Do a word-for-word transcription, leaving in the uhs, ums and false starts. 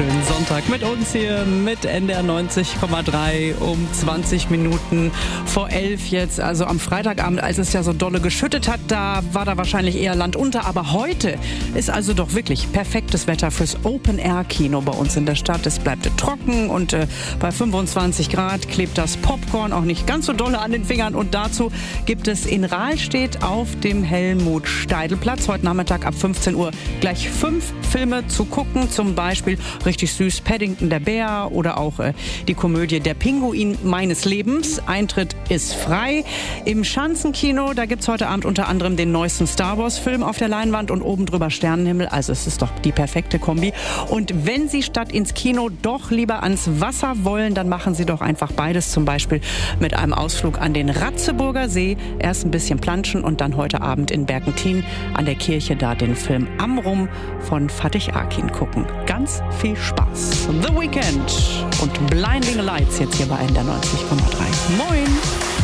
schönen Sonntag mit uns hier mit N D R neunzig Komma drei um zwanzig Minuten vor elf jetzt. Also am Freitagabend, als es ja so dolle geschüttet hat, da war da wahrscheinlich eher Land unter. Aber heute ist also doch wirklich perfektes Wetter fürs Open-Air-Kino bei uns in der Stadt. Es bleibt trocken und äh, bei fünfundzwanzig Grad klebt das Popcorn auch nicht ganz so dolle an den Fingern. Und dazu gibt es in Rahlstedt auf dem Helmut-Steidl-Platz heute Nachmittag ab fünfzehn Uhr gleich fünf Filme zu gucken. Zum Beispiel richtig süß Paddington der Bär oder auch äh, die Komödie Der Pinguin meines Lebens. Eintritt ist frei. Im Schanzenkino, da gibt es heute Abend unter anderem den neuesten Star Wars-Film auf der Leinwand und oben drüber Sternenhimmel. Also es ist doch die perfekte Kombi. Und wenn Sie statt ins Kino doch lieber ans Wasser wollen, dann machen Sie doch einfach beides. Zum Beispiel mit einem Ausflug an den Ratzeburger See. Erst ein bisschen planschen und dann heute Abend in Bergentin an der Kirche da den Film Amrum von Fatih Akin gucken. Ganz viel Spaß. The Weeknd und Blinding Lights jetzt hier bei N D R neunzig Komma drei. Moin!